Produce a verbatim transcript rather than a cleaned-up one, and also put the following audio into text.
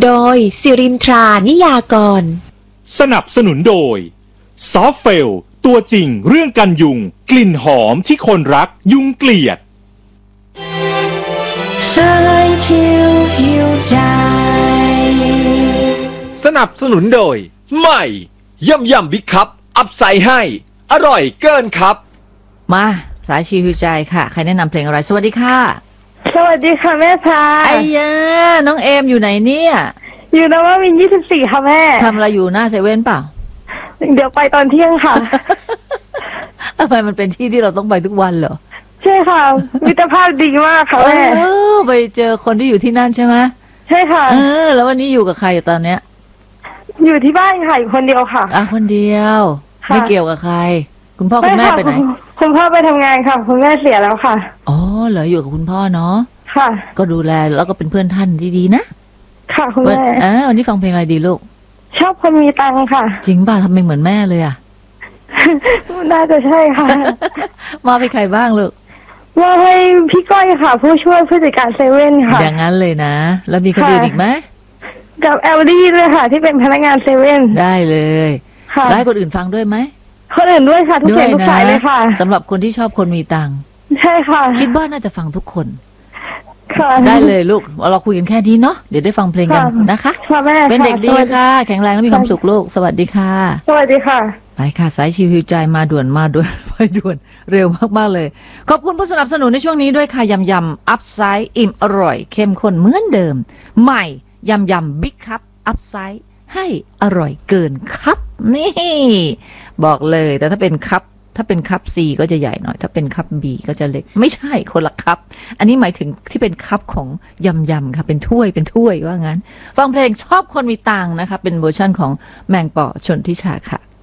โดยสิรินทรานิยากรสนับสนุนโดยซอฟเฟลตัวจริงเรื่องกันยุงกลิ่นหอมที่คนรักยุงเกลียดสายเที่ยวหิวใจสนับสนุนโดยใหม่ย่ำย่ำบิ๊กคัพอัพไซด์ให้อร่อยเกินครับมาสายชีวิตใจค่ะใครแนะนำเพลงอะไรสวัสดีค่ะสวัสดีค่ะแม่พาไอ้ยาน้องเอมอยู่ไหนเนี่ยอยู่นวมินทร์ยี่สิบสี่ค่ะแม่ทำอะไรอยู่หน้าเซเว่นเปล่าเดี๋ยวไปตอนเที่ยงค่ะทำไมมันเป็นที่ที่เราต้องไปทุกวันเหรอใช่ค่ะมิตรภาพดีมากค่ะแม่เออไปเจอคนที่อยู่ที่นั่นใช่ไหมใช่ค่ะเออแล้ววันนี้อยู่กับใครตอนเนี้ยอยู่ที่บ้านค่ะอยู่คนเดียวค่ะอ่ะคนเดียวไม่เกี่ยวกับใครคุณพ่อคุณแม่ไปไหนคุณพ่อไปทำงานค่ะคุณแม่เสียแล้วค่ะอ๋อเหรออยู่กับคุณพ่อเนาะค่ะก็ดูแลแล้วก็เป็นเพื่อนท่านดีๆนะค่ะคุณแม่อ่าวันนี้ฟังเพลงอะไรดีลูกชอบคนมีตังค่ะจริงป่ะทำไมเหมือนแม่เลยอ่ะน่าจะใช่ค่ะมาไปใครบ้างลูกว่าให้พี่ก้อยค่ะผู้ช่วยผู้จัดการเซเว่นค่ะอย่างนั้นเลยนะแล้วมีคนอื่นอีกไหมกับแอลดี้ด้วยค่ะที่เป็นพนักงานเซเว่นได้เลยแล้วให้คนอื่นฟังด้วยไหมคนอื่นด้วยค่ะทุกเพลงทุกสายเลยค่ะสำหรับคนที่ชอบคนมีตังค์ใช่ค่ะคิดว่าน่าจะฟังทุกคนค่ะได้เลยลูกเราคุยกันแค่นี้เนาะเดี๋ยวได้ฟังเพลงกันนะคะค่ะแม่เป็นเด็กดีค่ะแข็งแรงและมีความสุขลูกสวัสดีค่ะสวัสดีค่ะไปค่ะสายชีวิตใจมาด่วนมาด่วนไปด่วนเร็วมากๆเลยขอบคุณผู้สนับสนุนในช่วงนี้ด้วยค่ะยำยำอัพไซด์อิ่มอร่อยเข้มข้นเหมือนเดิมใหม่ยำยำบิ๊กคัพอัพไซด์ให้อร่อยเกินคัพนี่บอกเลยแต่ถ้าเป็นคัพถ้าเป็นคัพ C ก็จะใหญ่หน่อยถ้าเป็นคัพ B ก็จะเล็กไม่ใช่คนละคัพอันนี้หมายถึงที่เป็นคัพของยำยำค่ะเป็นถ้วยเป็นถ้วยว่างั้นฟังเพลงชอบคนมีตังค์นะคะเป็นเวอร์ชั่นของแมงป่อชนทิชาค่ะ